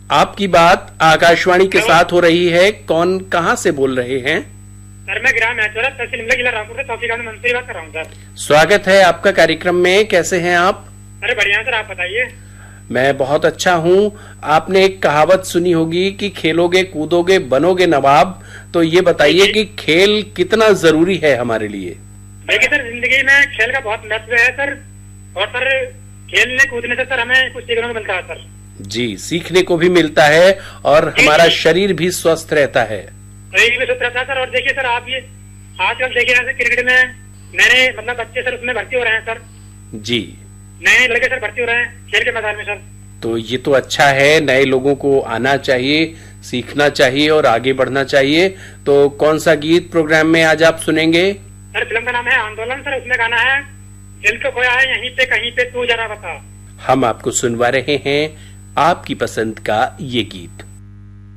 आपकी बात आकाशवाणी के साथ हो रही है। कौन कहाँ से बोल रहे हैं? सर मैं ग्राम मैचोरा तहसील इमला जिला रामपुर से तौफीक अहमद मंसूरी बात कर रहा हूँ सर। स्वागत है आपका कार्यक्रम में। कैसे हैं आप? अरे बढ़िया सर, आप बताइए। मैं बहुत अच्छा हूँ। आपने एक कहावत सुनी होगी कि खेलोगे कूदोगे बनोगे नवाब। तो ये बताइए कि खेल कितना जरूरी है हमारे लिए? देखिए सर, जिंदगी में खेल का बहुत महत्व है सर। और सर खेलने कूदने से सर हमें कुछ सीखने को मिलता है सर। जी, सीखने को भी मिलता है और हमारा शरीर भी स्वस्थ रहता है। शरीर भी स्वस्थ रहता है सर। और देखिए सर, आप ये आजकल देखिए ऐसे क्रिकेट में नए मतलब बच्चे सर उसमें भर्ती हो रहे हैं सर। जी, नए लड़के सर भर्ती हो रहे हैं खेल के मैदान में सर। तो ये तो अच्छा है। नए लोगों को आना चाहिए, सीखना चाहिए और आगे बढ़ना चाहिए। तो कौन सा गीत प्रोग्राम में आज आप सुनेंगे? सर फिल्म का नाम है आंदोलन सर। उसमें गाना है दिल को खोया है यहीं पे कहीं पे तू जरा बता। हम आपको सुनवा रहे हैं आपकी पसंद का ये गीत।